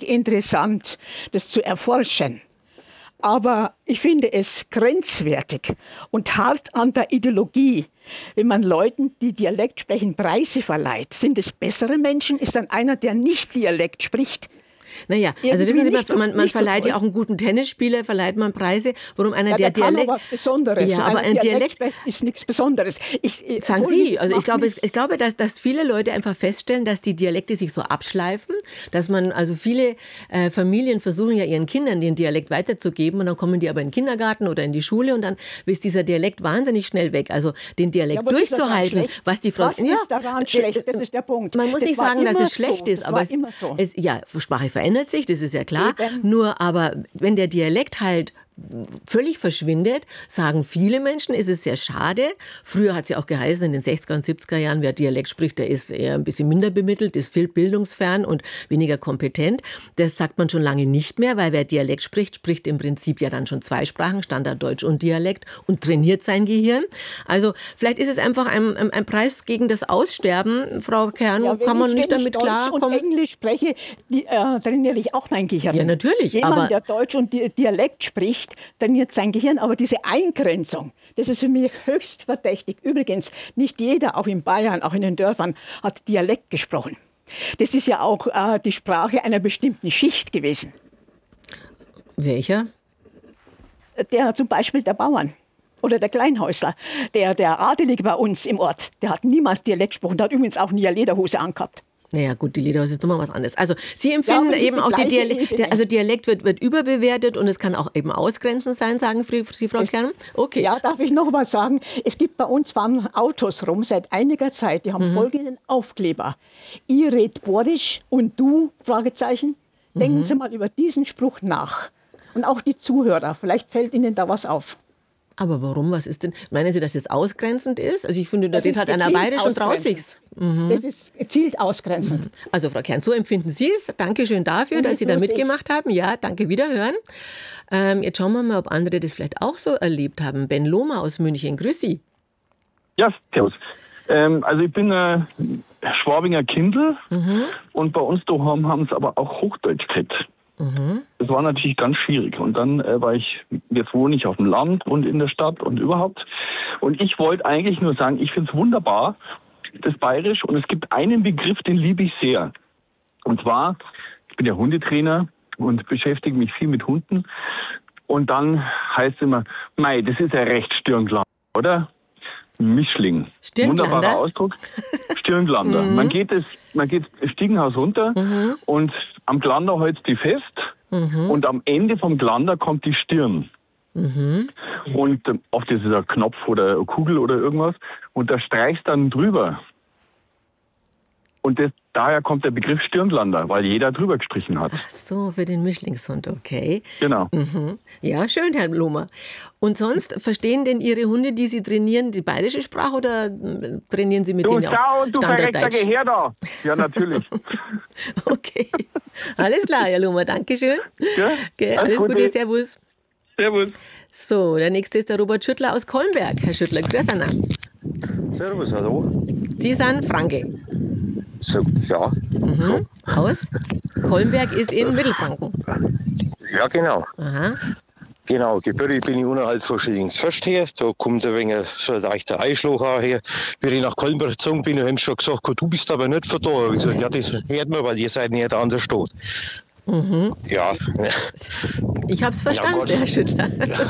interessant, das zu erforschen. Aber ich finde es grenzwertig und hart an der Ideologie, wenn man Leuten, die Dialekt sprechen, Preise verleiht. Sind es bessere Menschen? Ist dann einer, der nicht Dialekt spricht? Naja, also wissen Sie, man verleiht ja auch einen guten Tennisspieler, verleiht man Preise, warum einer ja, der kann Dialekt... was Besonderes. Ja, aber ein Dialekt ist nichts Besonderes. Sagen Sie, also ich glaube, dass viele Leute einfach feststellen, dass die Dialekte sich so abschleifen, dass man, also viele Familien versuchen ja ihren Kindern den Dialekt weiterzugeben und dann kommen die aber in den Kindergarten oder in die Schule und dann ist dieser Dialekt wahnsinnig schnell weg. Also den Dialekt durchzuhalten, was die Frau... Was ist daran schlecht? Das ist der Punkt. Man muss nicht sagen, dass es schlecht ist, aber Sprache verändert sich, das ist ja klar. Eben. Nur aber, wenn der Dialekt halt völlig verschwindet, sagen viele Menschen, ist es sehr schade. Früher hat es ja auch geheißen, in den 60er und 70er Jahren, wer Dialekt spricht, der ist eher ein bisschen minder bemittelt, ist viel bildungsfern und weniger kompetent. Das sagt man schon lange nicht mehr, weil wer Dialekt spricht, spricht im Prinzip ja dann schon 2 Sprachen, Standarddeutsch und Dialekt und trainiert sein Gehirn. Also vielleicht ist es einfach ein Preis gegen das Aussterben. Frau Kern, ja, kann man nicht damit klarkommen? Wenn ich Deutsch und Englisch spreche, trainiere ich auch mein Gehirn. Ja, natürlich. Jemand, der Deutsch und Dialekt spricht, trainiert sein Gehirn, aber diese Eingrenzung, das ist für mich höchst verdächtig. Übrigens, nicht jeder, auch in Bayern, auch in den Dörfern, hat Dialekt gesprochen. Das ist ja auch die Sprache einer bestimmten Schicht gewesen. Welcher? Zum Beispiel der Bauern oder der Kleinhäusler. Der Adelige bei uns im Ort, der hat niemals Dialekt gesprochen, der hat übrigens auch nie eine Lederhose angehabt. Naja, gut, die Lederhose ist nochmal was anderes. Also Sie empfinden eben auch Dialekt wird überbewertet und es kann auch eben ausgrenzend sein, sagen Sie, Frau Kern? Okay. Ja, darf ich noch was sagen? Es gibt bei uns fahren Autos rum seit einiger Zeit, die haben folgenden Aufkleber. Ich red Borisch und du, Fragezeichen. Denken Sie mal über diesen Spruch nach. Und auch die Zuhörer, vielleicht fällt Ihnen da was auf. Aber warum? Was ist denn? Meinen Sie, dass das ausgrenzend ist? Also ich finde, da redet halt einer bayerisch und traut sich's. Das ist gezielt ausgrenzend. Also Frau Kern, so empfinden Sie es. Dankeschön dafür, dass Sie da mitgemacht haben. Ja, danke, wiederhören. Jetzt schauen wir mal, ob andere das vielleicht auch so erlebt haben. Ben Lohmer aus München, grüß Sie. Ja, servus. Also ich bin ein Schwabinger Kindl und bei uns daheim haben sie aber auch Hochdeutsch geredet. Das war natürlich ganz schwierig. Und dann jetzt wohne ich auf dem Land und in der Stadt und überhaupt. Und ich wollte eigentlich nur sagen, ich finde es wunderbar, das Bayerisch. Und es gibt einen Begriff, den liebe ich sehr. Und zwar, ich bin ja Hundetrainer und beschäftige mich viel mit Hunden. Und dann heißt es immer, mei, das ist ja recht Stirnglander, oder? Mischling. Wunderbarer Ausdruck. Stirnglander. Man geht das Stiegenhaus runter und am Glander hält die fest und am Ende vom Glander kommt die Stirn. Und oft ist es ein Knopf oder eine Kugel oder irgendwas und da streichst dann drüber. Und daher kommt der Begriff Stirnglander, weil jeder drüber gestrichen hat. Ach so, für den Mischlingshund, okay. Genau. Ja, schön, Herr Lohmer. Und sonst, verstehen denn Ihre Hunde, die Sie trainieren, die bayerische Sprache oder trainieren Sie mit denen auch Standarddeutsch? Du her da! Ja, natürlich. Okay, alles klar, Herr Lohmer, danke schön. Ja, okay, alles Gute, servus. Servus. So, der nächste ist der Robert Schüttler aus Kolmberg. Herr Schüttler, grüß Sie. Servus, hallo. Sie sind Franke. So, ja. So. Aus? Kolmberg ist in Mittelfranken. Ja, genau. Aha. Genau, gebürtig bin ich unterhalb von Schillingsförst her. Da kommt ein wenig so ein leichter Einschlag her. Wie ich nach Kolmberg gezogen bin, haben sie schon gesagt, du bist aber nicht von da. Ich habe gesagt, ja, das hört man, weil ihr seid nicht an der Stadt. Ja. Ich habe es verstanden, Herr Schüttler.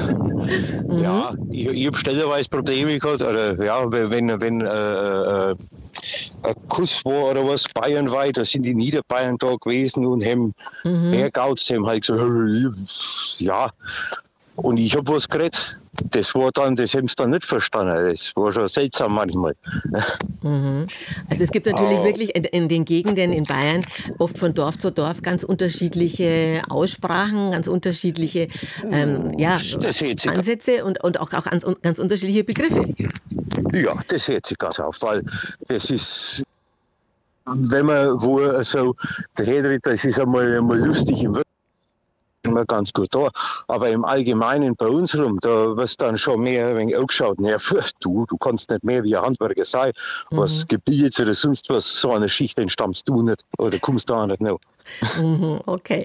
Ja, ich habe stellenweise Probleme gehabt, oder ja, wenn ein Kuss war oder was bayernweit, da sind die Niederbayern da gewesen und haben hergautzt, haben halt gesagt, ja. Und ich habe was geredet. Das haben sie dann nicht verstanden. Das war schon seltsam manchmal. Also es gibt natürlich wirklich in den Gegenden in Bayern oft von Dorf zu Dorf ganz unterschiedliche Aussprachen, ganz unterschiedliche Ansätze und auch ganz unterschiedliche Begriffe. Ja, das hört sich ganz auf, weil das ist, wenn man wo so redet, das ist einmal lustig im immer ganz gut da. Aber im Allgemeinen bei uns rum, da wirst dann schon mehr ein wenig angeschaut. Ja, du kannst nicht mehr wie ein Handwerker sein. Was Gebiet oder sonst was, so eine Schicht entstammst du nicht oder kommst da nicht noch. Okay.